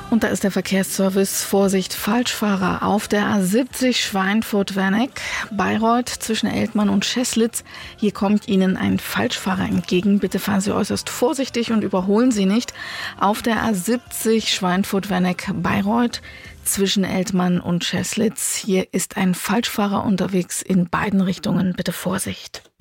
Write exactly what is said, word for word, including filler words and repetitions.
Und da ist der Verkehrsservice. Vorsicht, Falschfahrer auf der A siebzig Schweinfurt-Werneck, Bayreuth zwischen Eltmann und Scheßlitz. Hier kommt Ihnen ein Falschfahrer entgegen. Bitte fahren Sie äußerst vorsichtig und überholen Sie nicht. Auf der A siebzig Schweinfurt-Werneck, Bayreuth zwischen Eltmann und Scheßlitz. Hier ist ein Falschfahrer unterwegs in beiden Richtungen. Bitte Vorsicht.